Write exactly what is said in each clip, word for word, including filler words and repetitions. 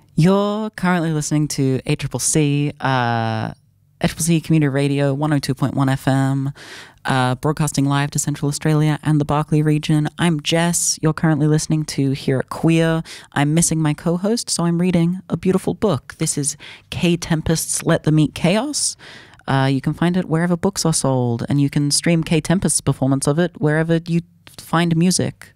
You're currently listening to A C C C, uh, A C C C Community Radio, one oh two point one F M, uh, broadcasting live to Central Australia and the Barkly region. I'm Jess. You're currently listening to Here at Queer. I'm missing my co-host, so I'm reading a beautiful book. This is K Tempest's Let Them Eat Chaos. Uh, you can find it wherever books are sold, and you can stream K Tempest's performance of it wherever you find music.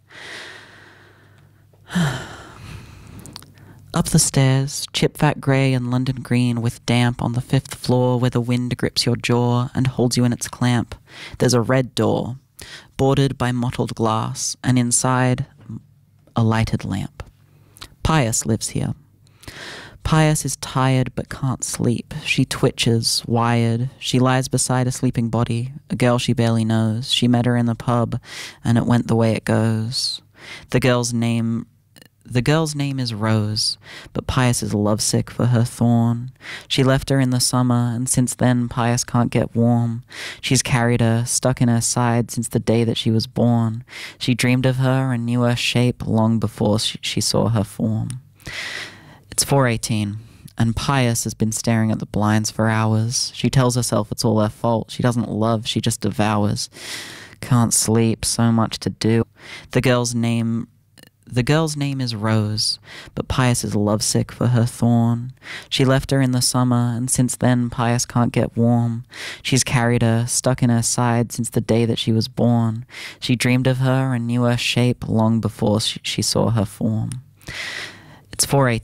Up the stairs, chip fat grey and London green with damp on the fifth floor where the wind grips your jaw and holds you in its clamp. There's a red door, bordered by mottled glass, and inside, a lighted lamp. Pius lives here. Pius is tired but can't sleep. She twitches, wired. She lies beside a sleeping body, a girl she barely knows. She met her in the pub, and it went the way it goes. The girl's name... The girl's name is Rose, but Pius is lovesick for her thorn. She left her in the summer, and since then Pius can't get warm. She's carried her, stuck in her side since the day that she was born. She dreamed of her and knew her shape long before she, she saw her form. It's four eighteen, and Pius has been staring at the blinds for hours. She tells herself it's all her fault. She doesn't love, she just devours. Can't sleep, so much to do. The girl's name... The girl's name is Rose, but Pius is lovesick for her thorn. She left her in the summer, and since then Pius can't get warm. She's carried her, stuck in her side since the day that she was born. She dreamed of her and knew her shape long before she, she saw her form. It's four eighteen.